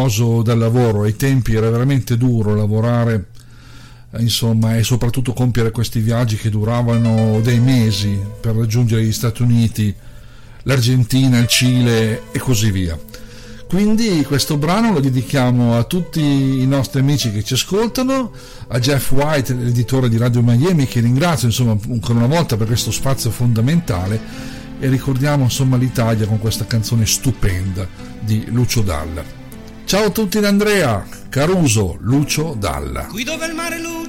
noioso del lavoro. Ai tempi era veramente duro lavorare, insomma, e soprattutto compiere questi viaggi che duravano dei mesi per raggiungere gli Stati Uniti, l'Argentina, il Cile e così via. Quindi questo brano lo dedichiamo a tutti i nostri amici che ci ascoltano, a Jeff White, l'editore di Radio Miami, che ringrazio insomma ancora una volta per questo spazio fondamentale, e ricordiamo insomma l'Italia con questa canzone stupenda di Lucio Dalla. Ciao a tutti da Andrea Caruso, Lucio Dalla. Qui dove il mare